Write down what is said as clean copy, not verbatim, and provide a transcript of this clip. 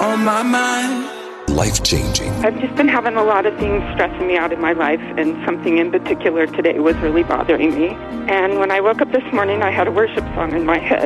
on my mind. Life-changing. I've just been having a lot of things stressing me out in my life, and something in particular today was really bothering me. And when I woke up this morning, I had a worship song in my head.